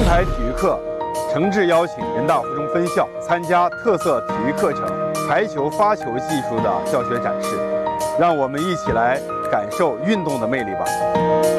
台体育课诚挚邀请人大附中分校参加特色体育课程排球发球技术的教学展示，让我们一起来感受运动的魅力吧。